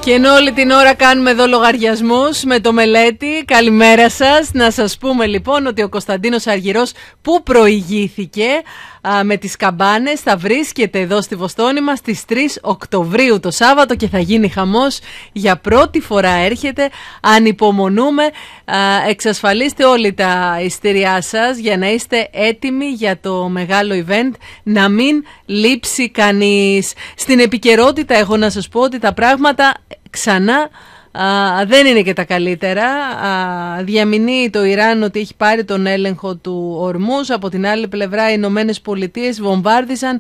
Και ενώ όλη την ώρα κάνουμε εδώ λογαριασμούς με το Μελέτη, καλημέρα σας. Να σας πούμε λοιπόν ότι ο Κωνσταντίνος Αργυρός που προηγήθηκε με τις καμπάνες θα βρίσκεται εδώ στη Βοστόνη μας στις 3 Οκτωβρίου το Σάββατο και θα γίνει χαμός. Για πρώτη φορά έρχεται, ανυπομονούμε. Εξασφαλίστε όλοι τα εισιτήριά σας για να είστε έτοιμοι για το μεγάλο event, να μην λείψει κανείς. Στην επικαιρότητα έχω να σας πω ότι τα πράγματα ξανά δεν είναι και τα καλύτερα. Διαμηνύει το Ιράν ότι έχει πάρει τον έλεγχο του Ορμούζ. Από την άλλη πλευρά οι Ηνωμένες Πολιτείες βομβάρδιζαν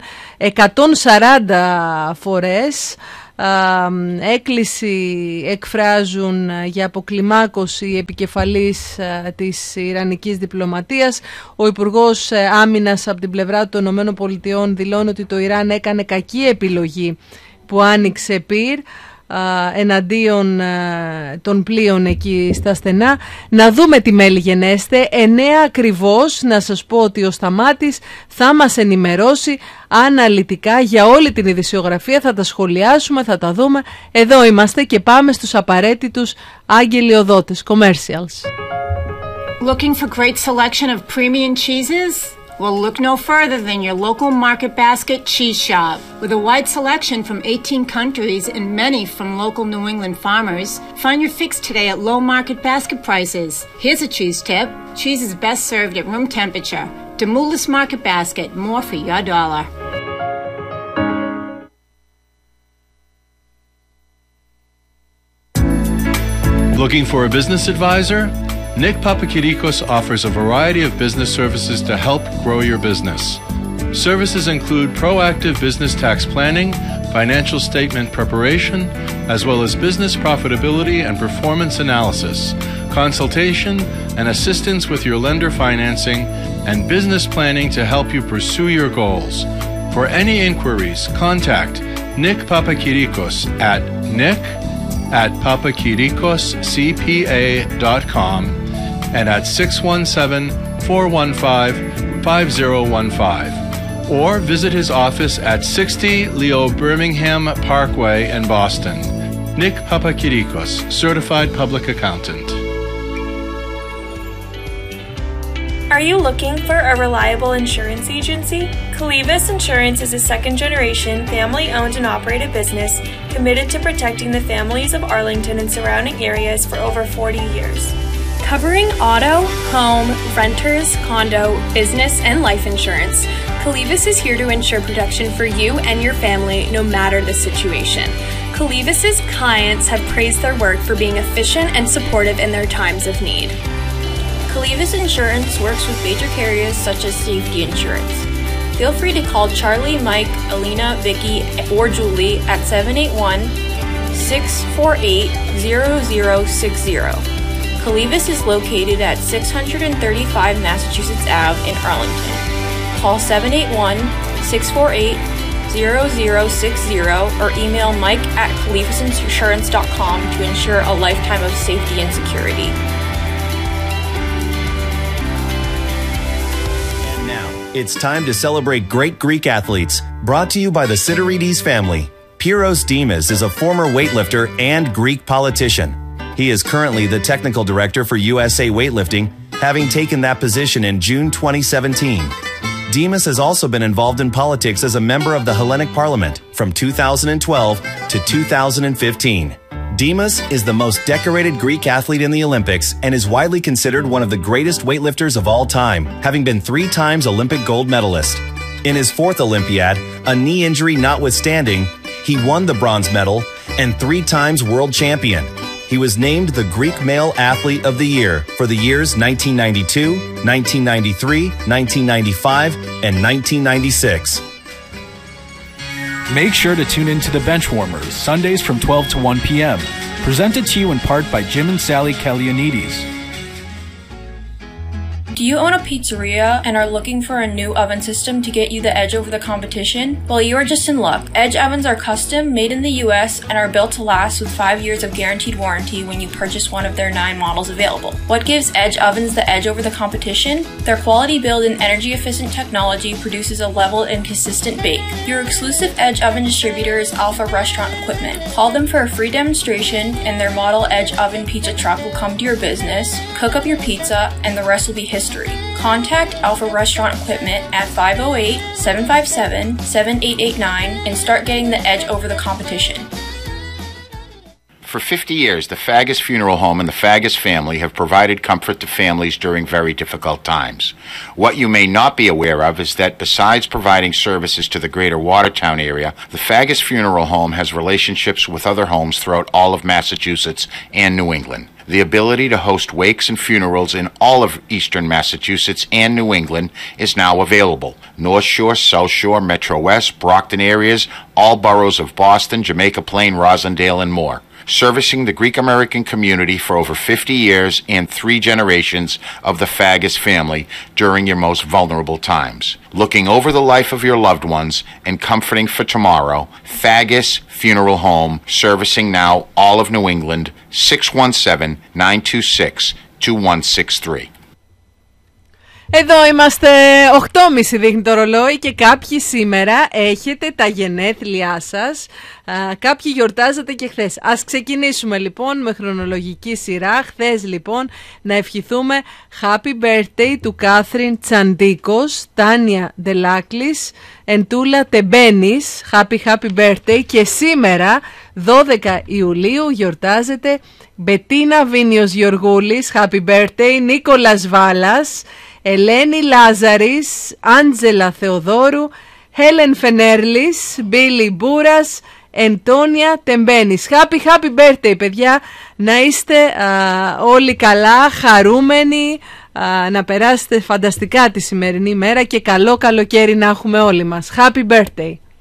140 φορές. Έκκληση εκφράζουν για αποκλιμάκωση επικεφαλής της Ιρανικής διπλωματίας. Ο Υπουργός Άμυνας από την πλευρά των Ηνωμένων Πολιτειών δηλώνει ότι το Ιράν έκανε κακή επιλογή που άνοιξε πυρ εναντίον των πλοίων εκεί στα στενά. Να δούμε τι μέλη γενέστε. 9 ακριβώς. Να σας πω ότι ο Σταμάτης θα μας ενημερώσει αναλυτικά για όλη την ειδησιογραφία. Θα τα σχολιάσουμε, θα τα δούμε. Εδώ είμαστε και πάμε στους απαραίτητους αγγελιοδότες. Commercials. Looking for great selection of premium cheeses? Well, look no further than your local Market Basket cheese shop. With a wide selection from 18 countries and many from local New England farmers, find your fix today at low Market Basket prices. Here's a cheese tip. Cheese is best served at room temperature. Demoulas Market Basket, more for your dollar. Looking for a business advisor? Nick Papakirikos offers a variety of business services to help grow your business. Services include proactive business tax planning, financial statement preparation, as well as business profitability and performance analysis, consultation and assistance with your lender financing, and business planning to help you pursue your goals. For any inquiries, contact Nick Papakirikos at nick@papakirikoscpa.com and at 617-415-5015, or visit his office at 60 Leo Birmingham Parkway in Boston. Nick Papakirikos, Certified Public Accountant. Are you looking for a reliable insurance agency? Calivas Insurance is a second-generation, family-owned and operated business committed to protecting the families of Arlington and surrounding areas for over 40 years. Covering auto, home, renters, condo, business, and life insurance, Calivas is here to ensure protection for you and your family no matter the situation. Calivas' clients have praised their work for being efficient and supportive in their times of need. Calivas Insurance works with major carriers such as Safety Insurance. Feel free to call Charlie, Mike, Alina, Vicky, or Julie at 781-648-0060. Calivas is located at 635 Massachusetts Ave in Arlington. Call 781-648-0060 or email mike@calivasinsurance.com to ensure a lifetime of safety and security. And now, it's time to celebrate great Greek athletes. Brought to you by the Siderides family. Pyros Dimas is a former weightlifter and Greek politician. He is currently the technical director for USA Weightlifting, having taken that position in June 2017. Dimas has also been involved in politics as a member of the Hellenic Parliament from 2012 to 2015. Dimas is the most decorated Greek athlete in the Olympics and is widely considered one of the greatest weightlifters of all time, having been 3 times Olympic gold medalist. In his 4th Olympiad, a knee injury notwithstanding, he won the bronze medal and 3 times world champion. He was named the Greek Male Athlete of the Year for the years 1992, 1993, 1995, and 1996. Make sure to tune in to the Benchwarmers, Sundays from 12 to 1 p.m. Presented to you in part by Jim and Sally Kalianides. Do Do you own a pizzeria and are looking for a new oven system to get you the edge over the competition? Well, you are just in luck. Edge ovens are custom, made in the US, and are built to last with 5 years of guaranteed warranty when you purchase one of their 9 models available. What gives Edge ovens the edge over the competition? Their quality build and energy-efficient technology produces a level and consistent bake. Your exclusive Edge oven distributor is Alpha Restaurant Equipment. Call them for a free demonstration, and their model Edge oven pizza truck will come to your business, cook up your pizza, and the rest will be history. Contact Alpha Restaurant Equipment at 508-757-7889 and start getting the edge over the competition. For 50 years, the Fagus Funeral Home and the Fagus family have provided comfort to families during very difficult times. What you may not be aware of is that besides providing services to the greater Watertown area, the Fagus Funeral Home has relationships with other homes throughout all of Massachusetts and New England. The ability to host wakes and funerals in all of eastern Massachusetts and New England is now available. North Shore, South Shore, Metro West, Brockton areas, all boroughs of Boston, Jamaica Plain, Rosendale, and more. Servicing the Greek American community for over 50 years and 3 generations of the Fagus family during your most vulnerable times. Looking over the life of your loved ones and comforting for tomorrow, Fagus Funeral Home, servicing now all of New England, 617-926-2163. Εδώ είμαστε, 8.30 δείχνει το ρολόι και κάποιοι σήμερα έχετε τα γενέθλιά σας, κάποιοι γιορτάζατε και χθες. Ας ξεκινήσουμε λοιπόν με χρονολογική σειρά. Χθες λοιπόν να ευχηθούμε happy birthday του Κάθριν Τσαντίκος, Τάνια Ντελάκλης, Εντούλα Τεμπένης, happy birthday. Και σήμερα 12 Ιουλίου γιορτάζεται Μπετίνα Βίνιος Γεωργούλης, happy birthday, Νίκολας Βάλας, Ελένη Λάζαρης, Άντζελα Θεοδόρου, Χέλεν Φενέρλης, Μπίλι Μπούρας, Εντόνια Τεμπένης. Happy birthday παιδιά, να είστε όλοι καλά, χαρούμενοι, να περάσετε φανταστικά τη σημερινή μέρα και καλό καλοκαίρι να έχουμε όλοι μας. Happy birthday.